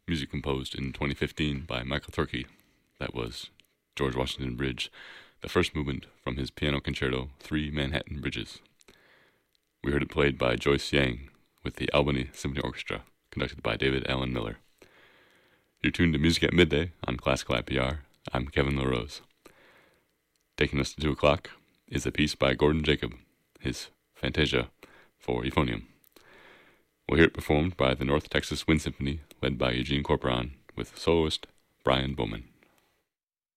music composed in 2015 by Michael Turkey. That was George Washington Bridge, the first movement from his piano concerto, Three Manhattan Bridges. We heard it played by Joyce Yang with the Albany Symphony Orchestra, conducted by David Allen Miller. You're tuned to Music at Midday on Classical IPR. I'm Kevin LaRose. Taking us to 2 o'clock is a piece by Gordon Jacob, his Fantasia for euphonium. We'll hear it performed by the North Texas Wind Symphony, led by Eugene Corporon, with soloist Brian Bowman.